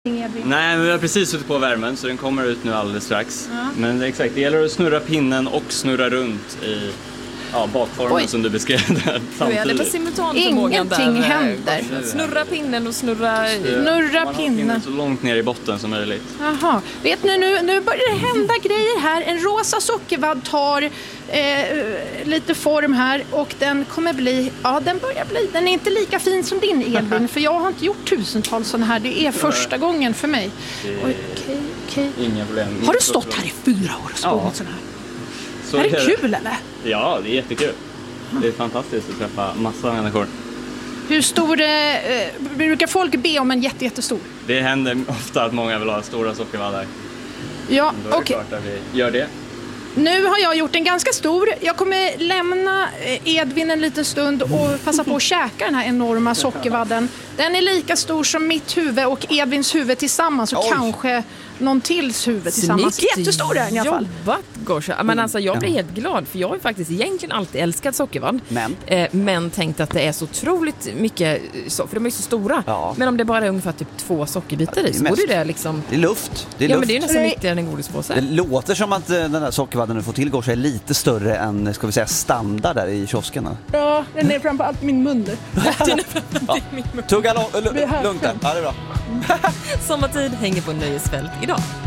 Nej, vi har precis suttit på värmen så den kommer ut nu alldeles strax. Men det är exakt, det gäller att snurra pinnen och snurra runt i bakformen som du beskrev där. Hur är det med simultanförmågan där? Ingenting händer. Snurra pinnen och snurra pinnen så långt ner i botten som möjligt. Jaha, vet ni nu börjar det hända grejer här. En rosa sockervadd tar lite form här och den kommer bli, den är inte lika fin som din Edvin för jag har inte gjort tusentals sådana här. Det är första gången för mig. Okej. Inga problem. Har du stått här i 4 år och sprungit sån här? Så är det kul eller? Ja, det är jättekul. Det är fantastiskt att träffa massa människor. Hur stor brukar folk be om en jättestor? Det händer ofta att många vill ha stora sockervaddar. Ja, okej. Då är det klart att vi gör det. Nu har jag gjort en ganska stor. Jag kommer lämna Edvin en liten stund och passa på att käka den här enorma sockervadden. Den är lika stor som mitt huvud och Edvins huvud tillsammans och kanske någon tills huvud tillsammans. Snyggt Jättestor är den i alla fall. Jobbat, Gosha. Men alltså, jag blir helt glad för jag har ju faktiskt egentligen alltid älskat sockervadd. Men tänkt att det är så otroligt mycket, för de är så stora. Ja. Men om det bara är ungefär typ 2 sockerbitar i så borde det liksom... Det är luft. Men det är ju nästan nyttigare än en godispåse. Det låter som att den där sockervadden du får till Gosha är lite större än, ska vi säga, standard där i kioskerna. Ja, den är framförallt min mun. Tugga lugnt där. Ja, det är bra. Sommartid hänger på nöjesfält idag.